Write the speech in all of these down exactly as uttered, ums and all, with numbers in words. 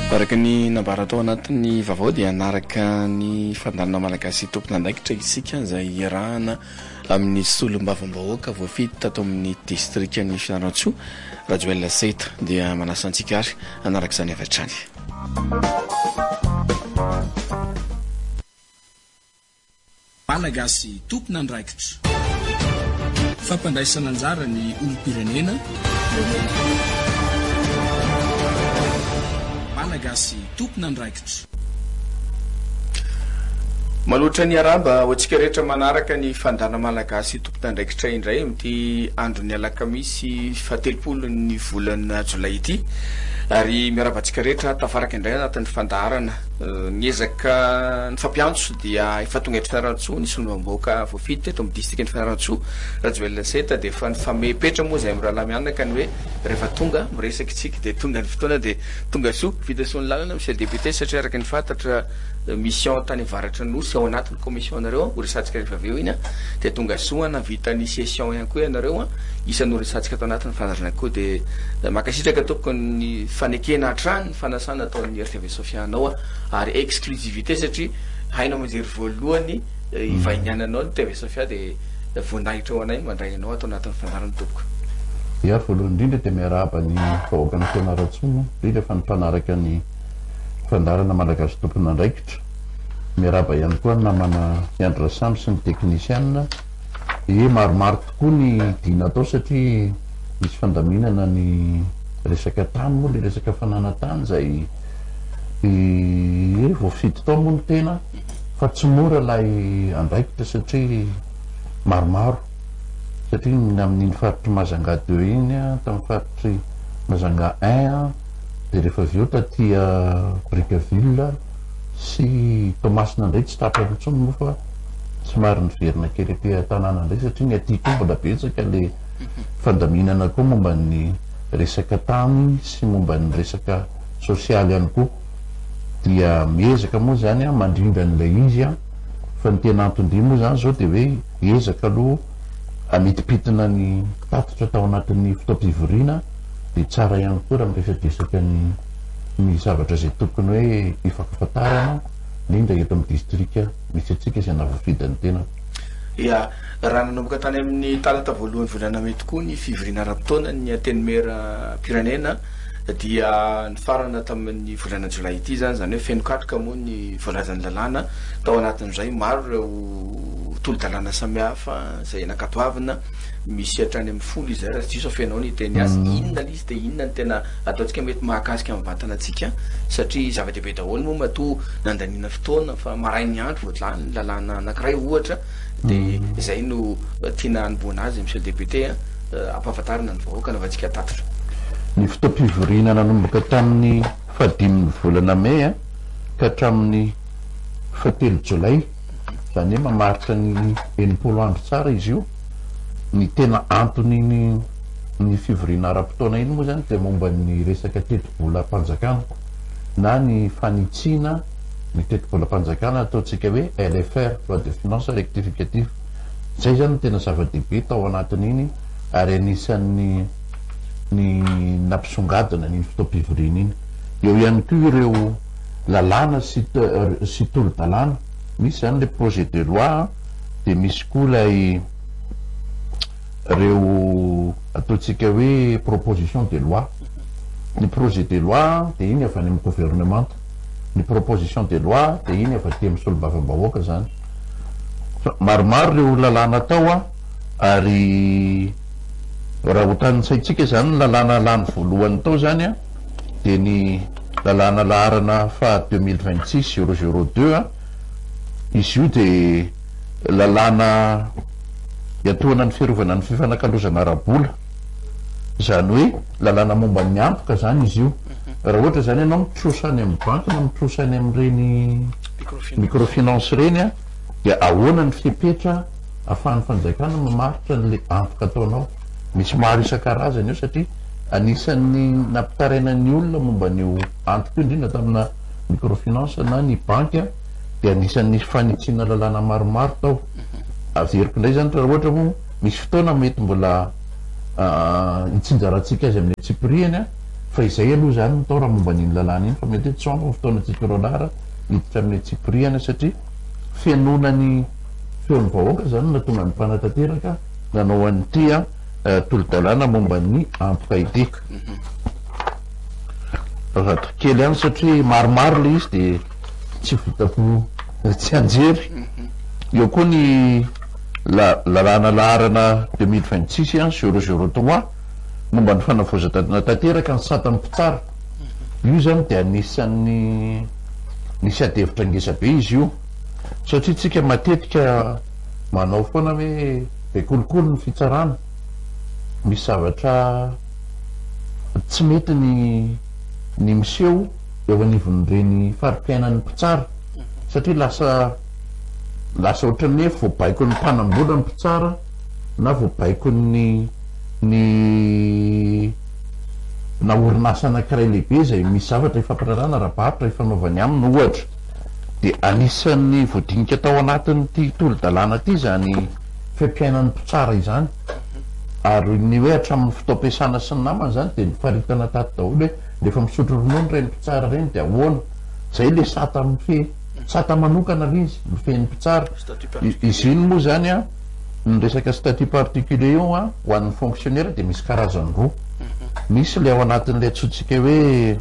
araka ny nambara tao anatin'ny vaovao dia anaraka ny fandaharana malagasy tompona andraikitra isika izay iarahana amin'ny solom-bavambahoaka voafidy tato amin'ny distrikany Fianarantsoa Rajoelina Seta dia manasa antsika ary anaraka izany avy hatrany. Malagasy tompona andraikitra fampandraisana anjara ny olom-pirenena Malagasy tompona andraikitra maloatra ny aramba ho antsika rehetra manaraka ny fandaharana malagasy tompona andraikitra indray amin'ity andron'ny alakamisy fahatelopolo ny volana jolay ity ary miaraba antsika rehetra tafaraka indray anatin'ny fandaharana niezaka ny fampiantso dia efa tonga eto Fianarantsoa ny solom-bavambahoaka voafidy teto amin'ny distrikany Fianarantsoa Rajoelina Seta dia efa nifamepetra moa izay amin'ny rahalahy ny hoe rehefa tonga miresaka isika dia tonga ny fotoana dia tonga soa vita soa ny lalana monsieur le député satria araka ny fantatra mission tany avaratra nosy ao anatin'ny commission anareo ho resantsika rehefa aveo iny dia tonga soa navita ny session ihany koa ianareo isan'ny resantsika atao anatin'ny fandaharana koa dia makasitraka toko ny fanekena hatrany fanasana ataon'ny R T V Sofianao ary exclusivité satria hainao mijery voalohany ivainiananao ny T V Sofia dia voanahitra ho anay mandray anao atao anatin'ny fandaharana tompoko. Ia voalohany indrindra dia miarahaba ny vahoaka ny Fianarantsoa indrindra fa ny mpanaraka ny fandaharana malagasy tompona andraikitra. Miarahaba ihany koa namana Andra Samby sy ny teknisianina. E maromaro tokoa ny dina atao satria misy fandaminana ny resaka tany moa le resaka fananatany izay e voafidy tao moa ny tena fa tsy mora ilay andraikitra satria maromaro satria amin'iny faritry Mazanga deux iny tamin'ny faritry Mazanga un dia rehefa avy eo tatia Brickaville sy Tomasina indray tsy tapaka intsony moa fa somary niverina kely aty tanàna indray satria ny aty koa mbola betsaka le fandaminana koa momba ny resaka tany sy momba ny resaka sosialy ihany koa dia miezaka moa zany a mandrindra n'ilay izy a fa ny tena antondria moa zany zao dia hoe ezaka aloha amitipitina ny tatitra tao anatin'ny fotoam-pivoriana dia tsara ihany koa raha miresadresaka ny ny zavatra izay tokony hoe ifampahafantarana indrindra eto amin'ny distrika misy atsika izay navoafidany tena. Ia raha nanomboka tany amin'ny talata voalohany volana may tokoa ny fivoriana ara-potoana ny antenimera pirenena dia ny farana tamin'ny volana jolay ity zany zany hoe feno-katroka moa ny voalazan'ny lalàna tao anatin'izay maro ireo tolo-dalàna samihafa izay nakatoavina misy hatrany amin'ny folo izay raha tsisy afenao ny teny azy inona izy dia inona ny tena ataontsika mety mahakasika amin'ny vatana antsika satria zava-dehibe daholo moa matoa nandaniana fotoana fa maray ny andro voatlany ny lalàna anankiray ohatra dia izay no tiana anomboana azy monsieur le député ampahafantarina ny vahoaka navatsika tatitra. Ny fotoam-pivoriana nanomboka tamin'ny fahadimin'ny volana may a ka hatramin'ny fahatelo jolay izany hoe mamaritra ny enimpolo andro tsara izy io. Ny tena antony ny ny fivoriana ara-potoana iny moa zany dia momba ny resaka teti-bola-panjakana na ny fanitsiana ny teti-bola-panjakana ataontsika hoe L F R loi de finance rectificative. Izay zany tena zava-dehibe tao anatin'iny ary anisan'ny ny nampisongadina ny fotoam-pivoriana iny. Eo ihany koa ireo lalàna sy sy tolo-dalàna misy zany le projet de loi dia misy koa ilay reo ataontsika hoe proposition de loi. Ny projet de loi dia iny avy any amin'ny gouvernement, ny proposition de loi dia iny avy aty amin'ny solom-bavambahoaka zany. Maromaro reo lalàna tao a ary raha hotanintsaitsika zany ny lalàna lany voalohany tao zany a dia ny lalàna laharana fa deux mille vingt-six zéro zéro deux a izy io dia lalàna iatohana ny fiarovana ny fifanakalozana ara-bola zany hoe lalàna momba ny antoka zany izy io. Raha ohatra zany ianao mitrosa any amin'ny banky na mitrosa any amin'ireny microfinance reny a dia ahoana ny fipetra ahafahan'ny fanjakana mamaritra n'le antoka ataonao. Misy maro isan-karazany io satria anisan'ny nampitarainan'ny olona momba n'io antoka indrindra tamina microfinance na ny banky dia anisan'ny fanitsiana lalàna maromaro tao. Averiko indray zany raha ohatra moa misy fotoana mety mbola hitsinjaratsika azy amin'ny atsipiriany fa izay aloha zany mitao raha momba n'iny lalàna iny fa mety hoe tsoamba fotoana tsikoronara hiditra amin'ny tsipiriana satria fianonany feon'ny vahoaka zany natonga ny mpanatanteraka nanao an'ity a tolo-dalàna momba ny ampoka ity rato kely any satria maromaro le izy de tsy vitako tsy anjery eo koa ny la lalàna laharana deux mille vingt-six a zéro zéro trois momba ny fanavozana tanteraka ny sata mpitsara io zany de anisan'ny nisy adevitra ngesabe izy io satria tsika matetika manao foana hoe be kolokolo ny fitsarana misy zavatra tsy mety ny ny miseho eo anivon'ireny fari-piainan'ny mpitsara satria lasa lasa ohatran'ny hoe voabaiko ny mpanambola ny mpitsara na voabaiko ny ny na orinasa anankiray lehibe zay misy zavatra ifampiarahana raha-bavitra ifanaovany aminy ohatra de anisan'ny voadinika tao anatin'ity tolo-dalàna ty zany fiampiainan'ny mpitsara izany ary ny hoe hatramin'ny fotoam-piasana sy ny namany zany de nifaritana tato daholo hoe rehefa misotro ronono reny mpitsara reny de ahoana zay le sata mife sata manokana le izy mifehn'ny mpitsara izy iny moa zany a ny resaka statut particulier io a ho an'ny fonctionnaire de misy karazany roa misy le ao anatin'le atsotsika hoe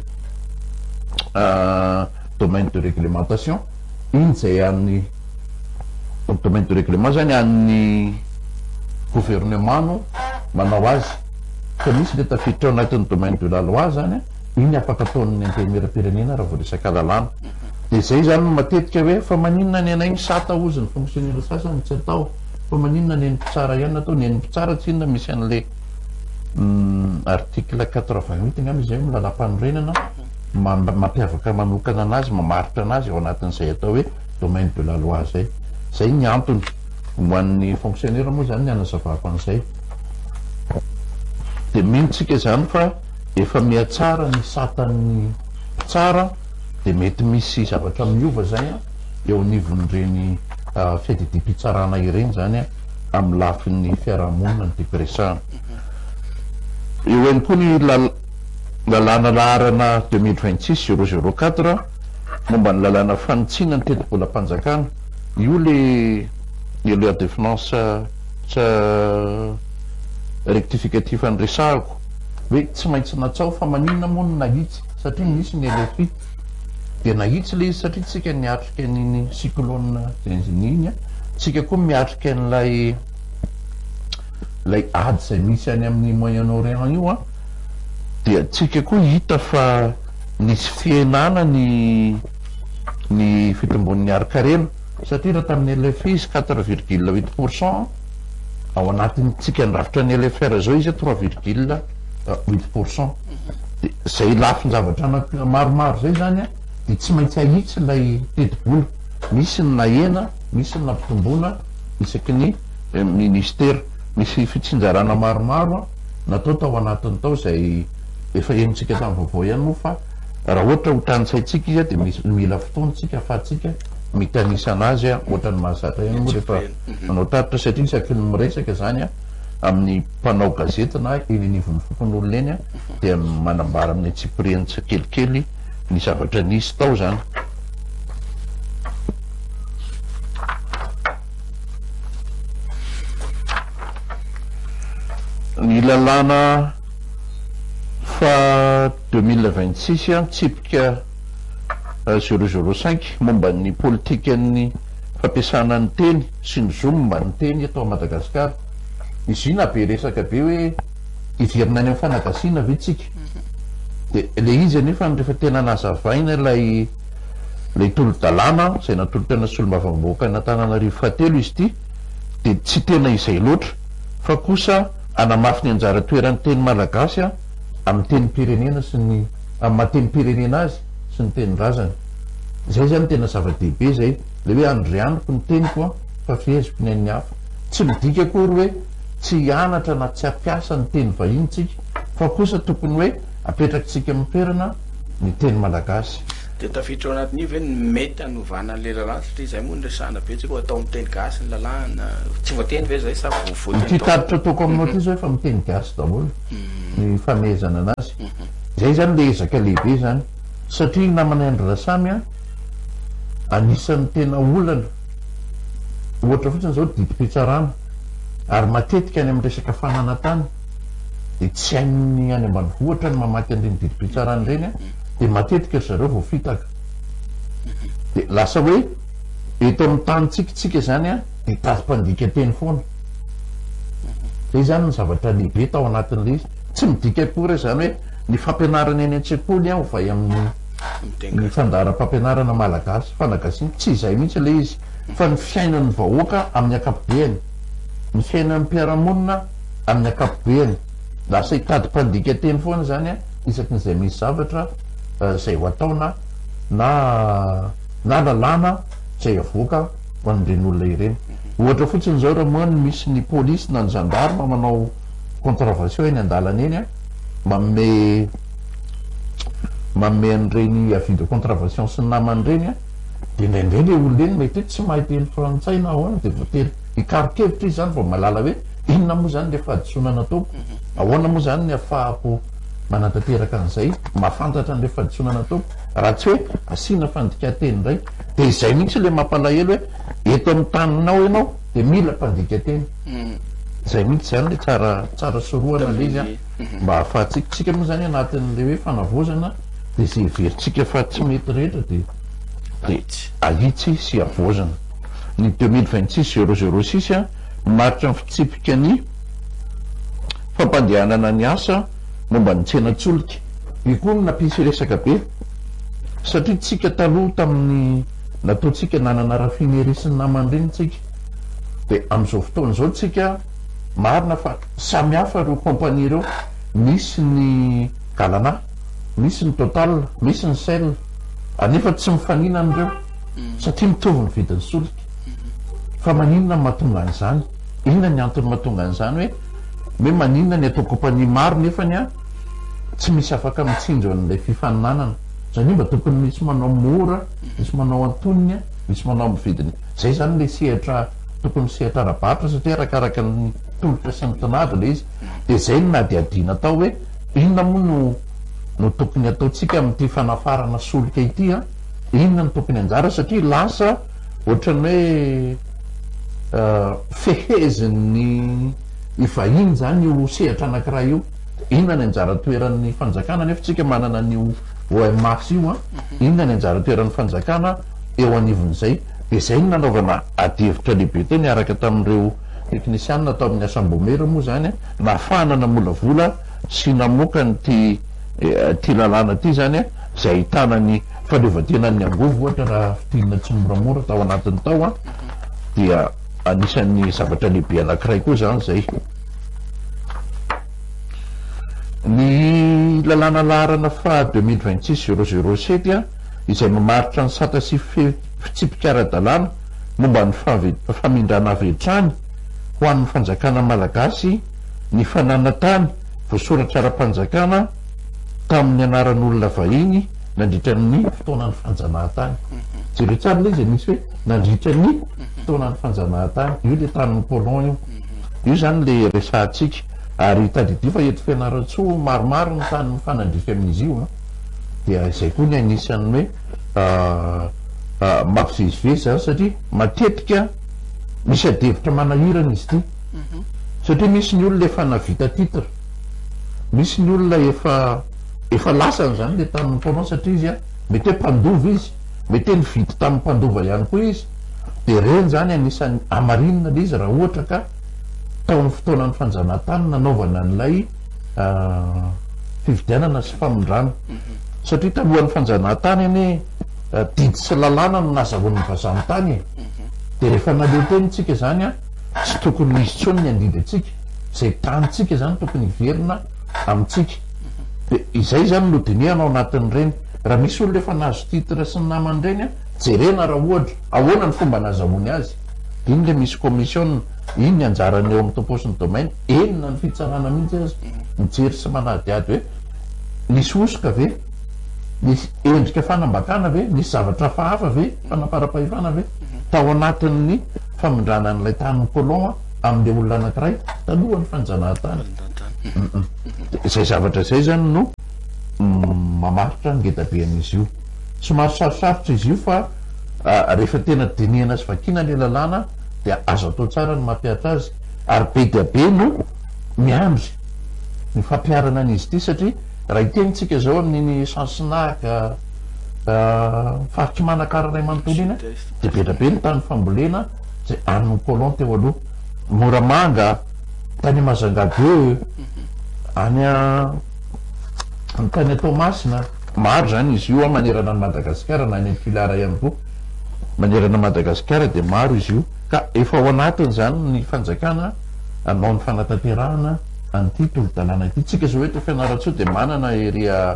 domaine de réglementation iny zay an'ny domaine de règlement zany an'ny gouvernement no manao azy fa misy le tafiditra ao anatin'ny domaine de la loi zany iny afaka ataon'ny antemera-pirenena raha vo resaka lalàna de zay zany matetika hoe fa maninona ny anay sata ozy ny fonctionnaire sasany tsy atao fa maninona ny mpitsara ihany natao ny mpitsara tsy inona misy an'le article quatre-vingt-huit ngamy zay milala-panorenana mampiavaka manokana anazy mamaritra anazy ao anatin'izay atao hoe domaine de la loi zay zay ny antony ho an'ny fonctionnaire moa zany ny anazavako an'izay de mintsika zany fa efa mihatsara ny satan'ny mpitsara de mety misy zavatra miova zay a eo anivon'ireny fiadidim-pitsarana ireny zany a amin'ny lafin'ny fiarahamonina ny depresana eo ihany koa ny lalàna laharana deux mille vingt-six zéro zéro quatre momba ny lalàna fanitsina ny teti-bolam-panjakana io le le loi de finance tsa rectificatif andresahako hoe tsy maintsy natsao fa maninona moa ny nahitsy satria misy ny elefi de nahitsy le izy satria tsika niatrika niny cyclone iny a tsika koa miatrika n'lay lay ady zay misy any amin'ny moyen orient io a de tsika koa hita fa nisy fienana ny ny fitombon'ny arikarena satria raha tamin'ny L F I izy quatre virgule huit pourcent ao anatin'ny tsika nyrafitra ny L F R zao izy trois virgule huit pourcent de zay lafiny zavatra ana maromaro zay zany a de tsy maintsy ahitsy lay teti-bola misy ny nahena misy ny nampitombona isaky ny ministera misy fitsinjarana maromaro natao tao anatiny tao zay efa enitsika tamin'ny vaovao ihany moa fa raha ohatra ho tanitsaitsika izy a de misy mila fotoantsika afatsika mitanisa anazy a ohatra ny mahazatra ihany moa rehefa manao taritra satria isaky ny miresaka zany a amin'ny mpanao gazety na eny anivon'ny fokon'olona eny a de manambara amin'ny tsipiriany kelikely ny zavatra nisy tao zany ny lalàna fa deux mille vingt-six a tsipika zéro zéro cinq momba ny politika ny fampiasana ny teny sy ny zo momba ny teny atao Madagasikara izy ina be resaka be hoe ivirina any amin'ny fanagasiana ve tsika de le izy anefa rehefa tena nazavaina lay lay tolo-dalàna zay natolo-tena solombavam-boaka natananarivo fahatelo izy ty de tsy tena izay loatra fa kosa anamafy ny anjara toeran'ny teny malagasy a amin'ny teny pirenena sy ny amin'ny mahateny pirenena azy sy ny teny razana zay zany tena zava-dehibe zay le hoe andrianiko ny teniko a fa fiheziko ny an'ny hafa tsy midika akory hoe tsy hianatra na tsy ampiasa ny teny vahiny tsika fa kosa tokony hoe apetrakytsika mitoerana ny teny malagasy de tafiditra ao anatin'io ve ny mety anovana an'le lalàna satria zay moa nresahana be tsika atao miteny gasy ny lalàna tsy voateny ve zay sa voateny ty taritra ataoko aminao ty zao efa miteny gasy daholo ny famehezana anazy zay zany le ezaka lehibe zany satria namana andra samy a anisan'ny tena olana ohatra fotsiny zao didi-pitsarana ary matetika any amin'ny resaka fananatany de tsy hainy any ambanivohitra ny mamaky an'ireny didi-pitsarana ireny a de matetika ry zareo vao fitaka de lasa hoe eto amin'ny tany tsikitsika zany a de tady-pandika teny foana zay zany ny zavatra lehibe tao anatin'le izy tsy midika akory zany hoe ny fampianarana eny an-tsekoly aho vai amin'ny ny fandaharam-pampianarana malagasy fanagasiana tsy izay mihitsy le izy fa ny fiainan'ny vahoaka amin'ny akapobeany ny fiainan'ny mpiaramonina amin'ny akapobeany lasa hitady-pandika teny foana zany a isakin'izay misy zavatra zay ho ataona na na lalàna zay avoaka ho an'ireny olona ireny ohatra fotsiny zao raha moa ny misy ny polisy na ny gendarme manao contravention eny an-dalana eny a mamme mamme an'ireny avidy contravention sy ny namany reny a de indraindray le olona eny mety tsy mahay teny frantsay na ahoana de voatery hikarikevitra izy zany vao malala hoe inona moa zany le fahadisoana nataoko ahoana moa zany ny ahafahako manatanteraka an'izay mahafantatra an'le fahadisoana nataoko raha tsy hoe asiana fandika-teny indray de izay mihitsy le mampalahelo hoe eto amin'ny taninao ianao de mila mpandika-teny zay mihitsy zany le tsara tsara soroana le izy a mba ahafahatsikitsika moa zany anatin'le hoe fanavozana de zay veritsika fa tsy mety rehetra de de ahitsy sy avozana ny deux mille vingt-six zéro zéro six a maritra ny fitsipika ny fampandehanana ny asa momba ny tsenatsoloka io koa no nampisy resaka be satria tsika taloha tamin'ny nataotsika nanana raffinerie sy ny namany reny tsika de am'izao fotoana zao tsika marina fa samy hafa reo compagnie reo misy ny galana misy ny total misy ny sel anefa tsy mifanina an'ireo satria mitovy ny vidin'ny solika fa maninona ny mahatonga an'izany inona ny antony mahatonga an'izany hoe hoe maninona ny atao compagnie maro nefany a tsy misy afaka mitsinjo an'ilay fifaninanana zany mba tokony misy manao mora misy manao antoniny a misy manao amin'ny vidiny zay zany le sehatra tokony sehatra rabatra satria arakaraka ny tolotra sy ny tinady le izy de zay no nadiadiana atao hoe inona moa no no tokony ataotsika amin'ity fanafarana solika ity a inona ny tokony anjara satria lasa ohatran'ny hoe fehezin'ny ivahiny zany io sehatra anankiray io inona ny anjara toeran'ny fanjakana nefa tsika manana ny O M S io a inona ny anjara toeran'ny fanjakana eo anivon'izay de zay no nanaovana adihevitra lehibe teny araka tamin'ireo teknisianina atao amin'ny asambomera moa zany a nafanana molavola sy namoka ny ty ty lalàna ty zany a zay ahitana ny faleovatenan'ny angovo ohatra raha fitinina tsy moramora tao anatin'ny tao a dia anisan'ny zavatra lehibe anankiray koa zany zay ny lalàna laharana fa deux mille vingt-six zéro zéro sept a izay mamaritra ny sata sy fitsipika ara-dalàna momba ny famindrana avetrany ho an'ny fanjakana malagasy ny fananatany voasoratra ara-panjakana tamin'ny anaran'olona vahiny nandritra ny fotoanany fanjanahantany jereo tsara le izy misy hoe nandritra ny fotoanany fanjanahantany io le tanin'ny colon io io zany le resahantsika ary tadidio fa eto fianaratsoa maromaro ny tany fanandrify amin'izy io a dia izay koa ny anisan'ny hoe mampivezivezy zany satria matetika misy adevitra manahirana izy ty satria misy ny olona efa navita titre misy ny olona efa efa lasany zany le tamin'ny colon satria izy a mety hoe mpandova izy mety hoe nividy tamin'ny mpandova ihany koa izy de reny zany anisan'ny amarinina le izy raha ohatra ka taon'ny fotoanany fanjanahantany nanaovana n'ilay fividianana sy famondrana satria talohan'ny fanjanahantany any didy sy lalàna no nazahoan'ny vazany tany e de rehefa naleo teny tsika zany a tsy tokony izy tsony ny andidy atsika zay tanytsika zany tokony hiverina amintsika de izay zany no diniana ao anatin'ireny raha misy olo efa nahazo titre sy ny namany reny a jerena raha ohatra ahoana ny fomba nazahoany azy iny le misy commission iny ny anjarany eo amin'ny tomposiny domaine enina ny fitsarana mihitsy azy mijery sy manadiady hoe nisy osoka ve nisy endrika fanambakana ve nisy zavatra fahafa ve fanapara-pahefana ve tao anatin'ny famondrana n'ilay tanin'ny colon a amin'le olona anankiray talohan'ny fanjanahantany zay zavatra zay zany no mamaritra ngetabean'izy io somary sarosarotra izy io fa rehefa tena diniana azy vakina le lalàna dia azo atao tsara ny mampiatra azy ary be dia be no miandry ny fampiarana an'izy ity satria raha itenitsika zao amin'iny sansinaka faritry manakara ray manontolo iny de be da be ny tany fambolena zay any colon teo aloha Moramanga tany Mazangabeu any ny tany Tomasina maro zany izy io manerana ny Madagasikara na any Pilara ihany koa manerana Madagasikara de maro izy io ka efa ao anatiny zany ny fanjakana anao ny fanatanterahana an'ity tolo-dalàna ity tsika zao eto Fianarantsoa de manana eria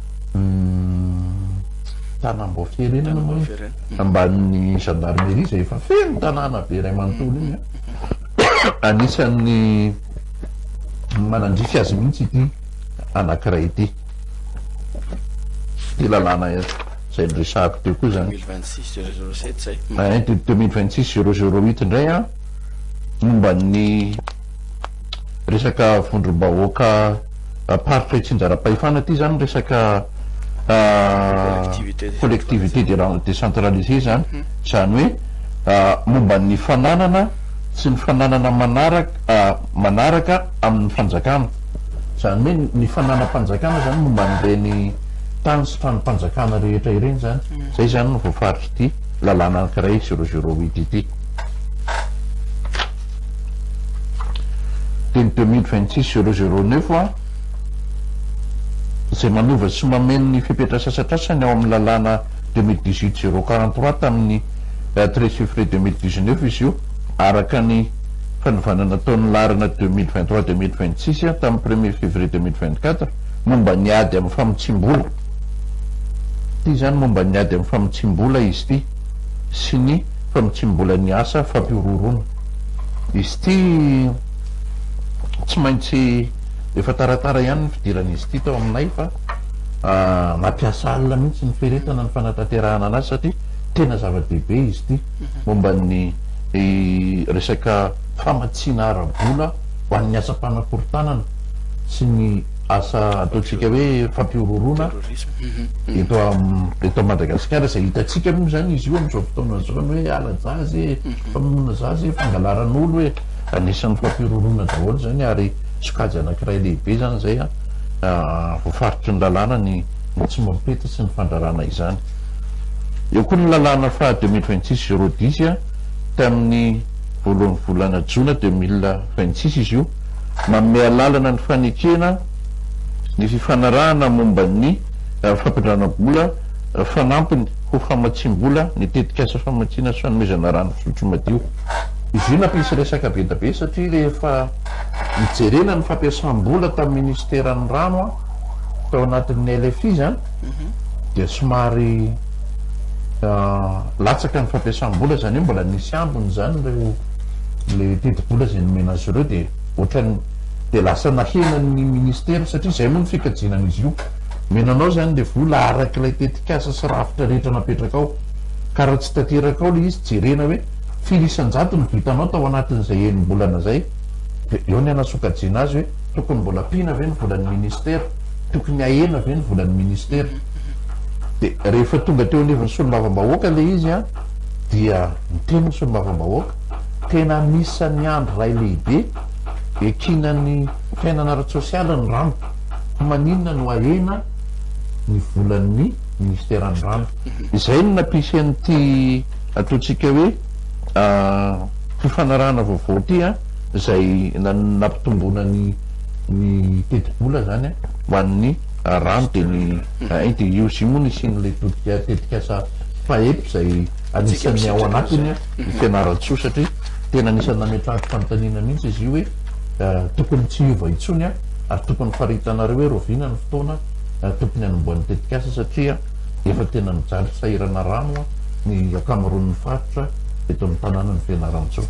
tanamboafirenena moa ambanin'ny gendarmerie zay efa feno tanàna be ray manontolo iny anisan'ny manandrify azy mihitsy ity anankiray ity ty lalàna zay niresahako teo koa zany deux mille vingt-six zéro zéro huit indray a momba ny resaka vondrom-bahoaka paritra itsinjara-pahefana ty zany resaka collectivité décentralisée zany zany hoe momba ny fananana sy ny fananana manaraka manaraka amin'ny fanjakana zany hoe ny fananam-panjakana zany momba n'ireny tany sy tranom-panjakana rehetra ireny zany zay zany no voafaritra ity lalàna anankiray zéro zéro huit ity de deux mille vingt-six zéro zéro neuf a zay manova sy mameno ny fipetra sasatrasany ao amin'ny lalàna deux mille dix-huit zéro quarante-trois tamin'ny treize février deux mille dix-neuf izy io araka ny fanovanana taon'ny larina deux mille vingt-trois deux mille vingt-six tamin'ny premier février deux mille vingt-quatre momba ny ady amin'ny famotsim-bola ty zany momba ny ady amin'ny famotsim-bola izy ty sy ny famotsim-bola ny asa fampiororona izy ty tsy maintsy efa taratara ihany ny fidiran'izy ity tao aminay fa mampiasa alina mihitsy ny feretana ny fanatanterahana anazy satria tena zava-dehibe izy ity momba ny resaka famatsiana ara-bola ho an'ny asa-panakorontanana sy ny asa ataotsika hoe fampiororona eto eto Madagasikara zay hitatsika moa zany izy io am'izao fotoana zao hoe alajazy famonoana zazy fangalaran'olo hoe anisan'ny fampiororona daholo zany ary sokajy anankiray lehibe zany zay a voafaritry ny lalàna ny tsy mampeta sy ny fandrarana izany eo koa ny lalàna fa deux mille vingt-six zéro dix a tamin'ny voalohan'ny volana jona deux mille vingt-six izy io manome lalana ny fanekena ny fifanarahana momba ny fampidrana-bola fanampiny ho famatsim-bola ny tetikasa famatsiana sy fanomezana rano fisotro madio izy io nampisy resaka be da be satria rehefa mijerena ny fampiasam-bola tamin'ny ministeran'ny rano a tao anatin'ny L F I zany dia somary latsaka ny fampiasam-bola zany hoe mbola nisy ambiny zany reo le teti-bola zay nomena azy ireo de ohatrany de lasa nahenan'ny ministera satria zay moa ny fikajinan'izy io menanao zany le vola arak'ilay tetikasa sy rafitra rehetra napetraka ao ka raha tsy tateraka ao le izy jerena hoe filisan-jato ny vitanao tao anatin'izay enim-bolana zay de eo ny anasokajina azy hoe tokony mbola pina ve ny volan'ny ministera tokony ahena ve ny volan'ny ministera de rehefa tonga teo anivon'ny solombavambahoaka le izy a dia miteny ny solombavambahoaka tena misany andro ray lehibe ekinany fiainana ara-tsosialy ny rano maninona no ahena ny volan'ny ministeran'ny rano izay no nampisy an'ity ataotsika hoe fifanarahana vaovao ty a zay nampitomboana ny ny teti-bola zany a ho an'ny rano de ny de io zy moa nisian'le tetikasa faepy zay anisan'ny ao anatiny a ny fianaran-tsoa satria tena anisan'ny nametrahako fanontaniana mihitsy izy io hoe tokony tsy iova itsony a ary tokony faritanareo hoe rovina ny fotoana tokony anomboan'ny tetikasa satria efa tena mijaly fisahirana rano a ny akamaroan'ny faritra eto amin'ny tanàna ny fianaran-tsoa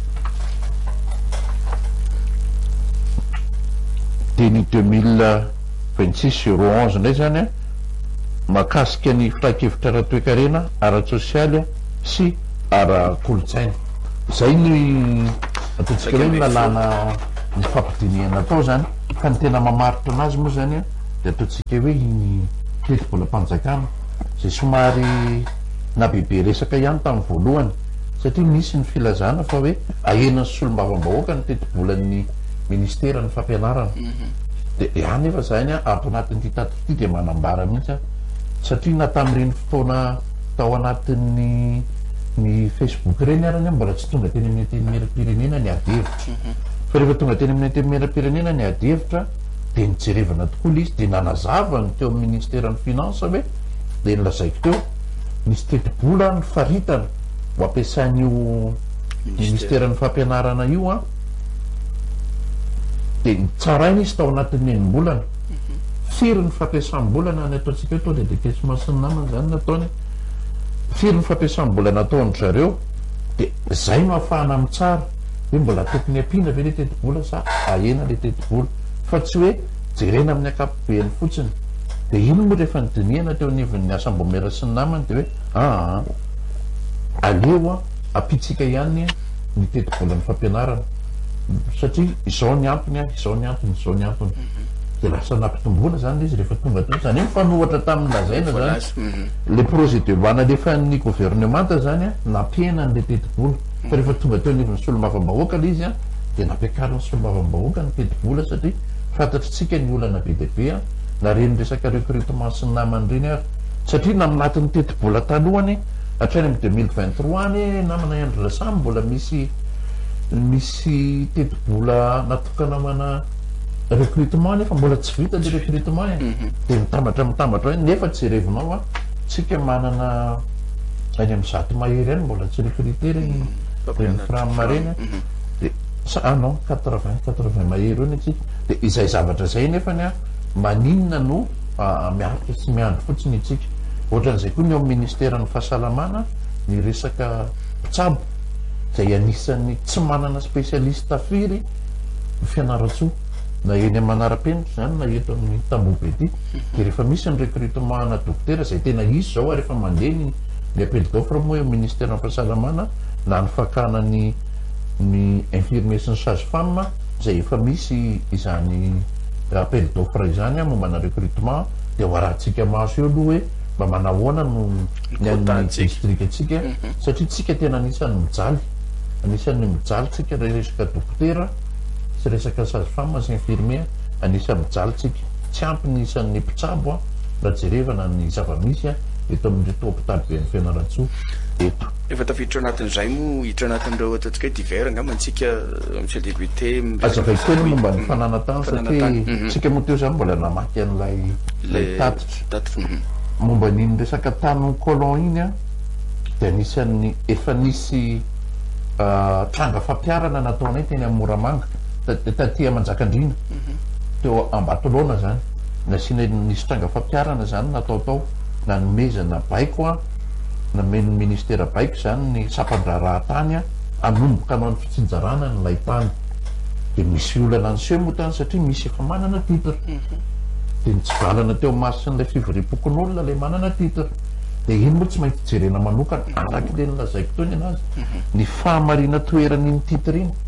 de ny deux mille vingt-six zéro onze ndray zany a mahakasika ny firakevitra ara-toekarena ara-tsosialy sy ara-kolotsaina zay ny ataotsika hoe ny lalàna ny fampidiniana atao zany ka ny tena mamaritra anazy moa zany a dia ataontsika hoe iny teti-bolam-panjakana zay somary na bebe resaka ihany tamin'ny voalohany satria misy ny filazana fa hoe ahenany solombavam-bahoaka ny teti-bolan'ny ministera ny fampianarana dia ihany efa zany a ato anatin'ity tatiko ity dia manambara mihitsy a satria na tamin'ireny fotoana tao anatin'ny ny Facebook reny arany mbola tsy tonga teny amin'ny antenimieram-pirenena ny adihevitra fa rehefa tonga teny amin'ny antenimieram-pirenena ny adihevitra dia nijerevana tokoa izy dia nanazavany teo amin'ny ministeran'ny finance hoe dia nilazaiko teo misy teti-bola ny faritana ho ampiasain'io ministeran'ny fampianarana io a dia tsaraina izy tao anatin'ny enim-bolana firy ny fampiasam-bolana ny ataontsika hoe tao le dekesima sy ny namana zany nataony firy ny fampiasam-bola nataony zareo dia zay no ahafahana amin'ny tsara hoe mbola tokony ampiana ve le teti-bola sa ahena le teti-bola fa tsy hoe jerena amin'ny akapobeany fotsiny dia ino moa rehefa nydiniana teo anivon'ny asam-bomera sy ny namany dia hoe aa aleo a ampitsika ihany ny teti-bolan'ny fampianarana satria izao ny antony a izao ny antony izao ny antony dia lasa nampitomboana zany izy rehefa tonga teo zany mifanohatra tamin'ny lazaina zany le projet de loi nalefan'ny gouvernemanta zany a nampiena n'le teti-bola fa rehefa tonga teo anivon'ny solombavam-bahoaka le izy a dia nampiakariny solombavam-bahoaka ny teti-bola satria fantatritsika ny olana be dia be a na reny resaka recrutement sy ny namany reny ary satria naminatin'ny teti-bola talohany hatrany amin'ny deux mille vingt-trois any namana Andry Lasamy mbola misy misy teti-bola natokana mana recrutement nefa mbola tsy vita le recrutement e dia mitambatra mitambatra hoe nefa tsy jerevinao a tsika manana any amin'ny zato mahery any mbola tsy recruter reny reny frame mareny dia sa non quatre-vingts quatre-vingts mahery eo ny tsika dia izay zavatra zay nefany a maninona no miaritra sy miandro fotsiny itsika ohatran'izay koa ny ao ministeran'ny fahasalamana ny resaka mpitsabo zay anisan'ny tsy manana spesialista firy fianaratsoa na eny manara-penitra zany na eto amin'ny tambobe ity dia rehefa misy ny recrutement na dokotera zay tena izy zao a rehefa mandeha ny ny appel d'offre moa eo ministeran'ny fahasalamana na ny fakana ny ny infirmier sy ny sage-femme zay efa misy izany appel d'offre izany a mombana recrutement dia ho arahantsika maso eo aloha hoe mba manahoana no ny an'ny district atsika satria tsika tena anisan'ny mijaly anisan'ny mijaly tsika resaka dokotera sy resaka sage-femme sy infirmier anisan'ny mijaly tsika tsy ampy ny isan'ny mpitsabo a raha jerevana ny zava-misy a eto amin'reto hôpitaly be ny fianaratsoa eto efa tafiditra anatin'izay mo hiditra anatin'ireo ataontsika hoe divers angamba antsika monsieur le député azavaiko teny momba ny fananatany satria tsika moa teo zany mbola namaky an'ilay lay tatitra momba n'iny resaka tany colon iny a dia anisan'ny efa nisy tranga fampiarana nataonay teny amin'ny Moramanga taty Manjakandriana teo Ambatolaona zany nasiana nisy tranga fampiarana zany natao tao na nomezana baiko a nameny ministera baiko zany ny sampandraraha-tany a anomboka anao ny fitsinjarana nylay tany dia misy olana ny seho moa tany satria misy efa manana titre dia nitsivalana teo masy n'ilay fivoriam-pokon'olona lay manana titre dia iny moa tsy maintsy jerena manokana araky le nylazaiko tony anazy ny fahamarina toeran'iny titre iny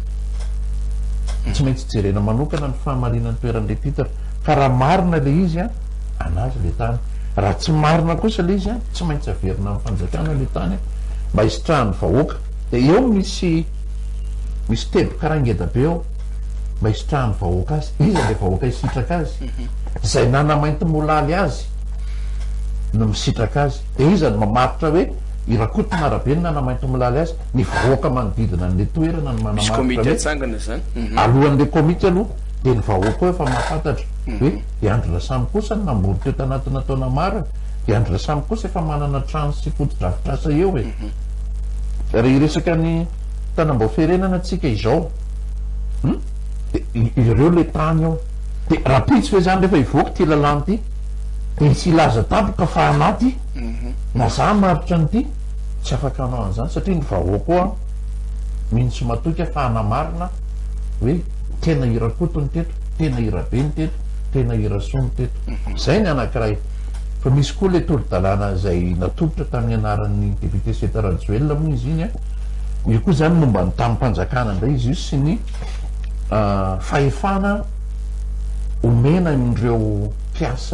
tsy maintsy jerena manokana ny fahamarina ny toeran'le titre ka raha marina le izy a anazy le tany raha tsy marina kosa le izy a tsy maintsy averina amin'ny fanjakana le tany mba hisitrahany vahoaka dia eo misy misy tebo karangeda be eo mba hisitrahany vahoaka azy izy le vahoaka hisitraka azy zay nanamainty molaly azy no misitraka azy dia izany mamaritra hoe irakotona arabe ny nanamainty molaly azy ny vahoaka manodidina n'le toerana ny manamaritra alohan'le komity aloha dia ny vahoaka hoe efa mahafantatra hoe i Andry Lasamy kosa ny nambory teo tanatina taona mara i Andry Lasamy kosa efa manana trano sy foto-drafitrasa eo e raha iresaka ny tanam-baofirenena tsika izao dia ireo le tany ao dia rapitsy fe zany rehefa ivoaka ty lalany ty dia isy ilaza tampoka fa anaty na za maritra n'ity tsy afaka anao an'izany satria ny vahoaka ao a mihintsy matoka fa hanamarina hoe tena irakotony teto tena irabe ny teto tena irasony teto zay ny anankiray fa misy koa le tolo-dalàna zay natolotra tamin'ny anaran'ny député Setarajoel moa izy iny a io koa zany momba ny tamin'ny mpanjakana indray izy io sy ny fahefana omena ireo fiasa